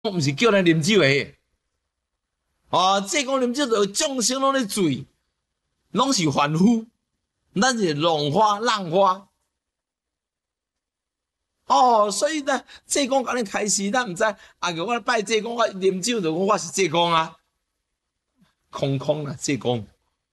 毋是叫咱啉酒的。济公啉酒就众生拢咧醉，拢是凡夫，咱是浪花浪花。所以呢，济公甲恁开示，咱毋知叫我拜济公，我啉酒就讲我是济公啊，空空啊，济公。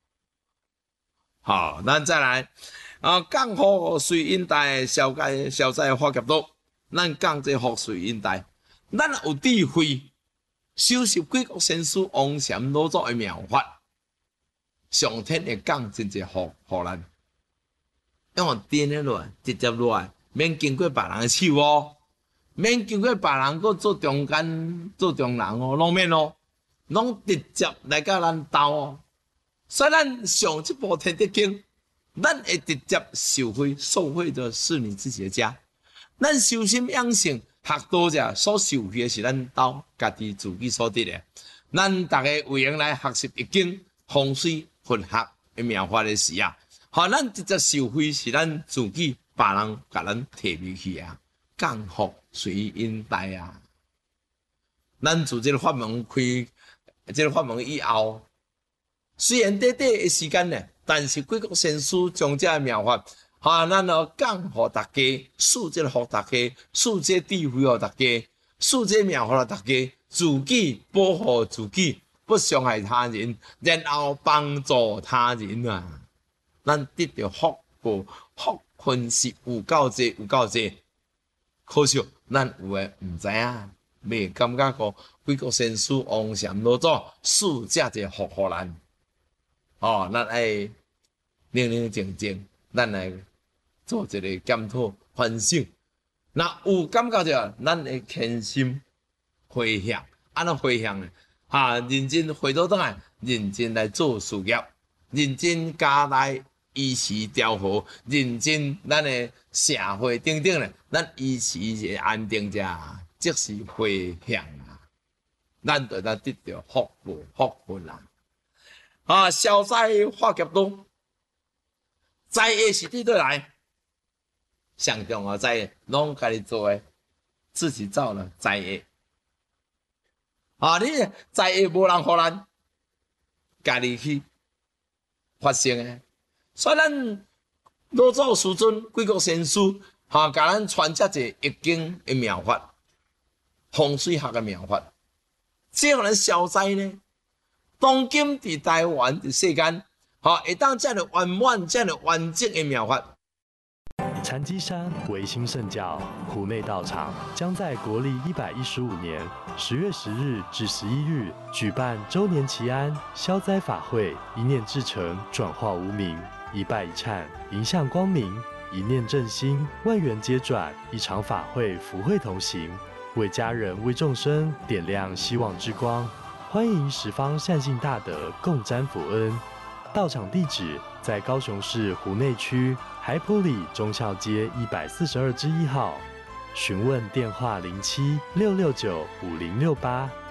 咱再来讲福随因带，消灾化劫道。咱讲这福随因带，咱有智慧，修习鬼国仙师王禅老祖的妙法，上天会降真济福互咱，用颠的落来，直接落来，免经过别人的手免经过别人搁做中间做中人拢免拢直接来甲咱斗所以咱上这部天地经，咱会直接受惠的是你自己的家。咱修心养性，学道者所受惠的是咱兜家己自己所得的。咱大家有缘来学习易经、风水、佛学的妙法的时啊，咱直接受惠是咱自己别人甲咱摕入去啊，降福随因带啊。咱自这个法门开，这个法门以后，虽然短的时间呢，但是贵国仙师将这个妙法。咱讲互大家，赐这个互大家，赐这智慧互大家，赐这妙法互大家，自己保护自己，不伤害他人，然后帮助他人啊！咱得到福分是有够济，可惜咱有诶毋知影，未感觉过贵国仙师王禅老祖赐这个福互咱。咱爱宁静静，咱来做一个检讨反省。那有感觉着，咱会虔心回向，安怎回向呢？认真回倒转来，认真来做事业，认真家内衣食调和，认真咱的社会等等咧，咱衣食会安定者，即是回向啊。咱就得到福分啦。消灾化劫多，灾厄是伫倒来。上重要灾厄，拢家己做诶，自己造了灾厄。你灾厄无人互咱，家己去发生诶。所以咱老祖师尊贵国仙师，甲咱传这个易经诶妙法，风水学诶妙法，这互咱消灾呢。当今伫台湾伫世间，会当这样的圆满、这样的完整诶妙法。 禅机山唯心圣教湖内道场将在国历115年10月10日至11日举办周年祈安消灾法会，一念至诚，转化无明，一拜一忏，迎向光明，一念正心，万缘皆转。一场法会，福慧同行，为家人、为众生点亮希望之光。欢迎十方善信大德共沾福恩。道场地址在高雄市湖内区海埔里忠孝街142之1号，询问电话07-669-5068。